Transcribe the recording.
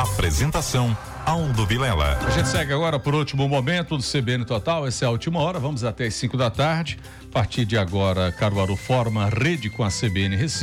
Apresentação Aldo Vilela. A gente segue agora por último momento do CBN Total. Essa é a última hora, vamos até as 5 da tarde. A partir de agora, Caruaru forma rede com a CBN Recife.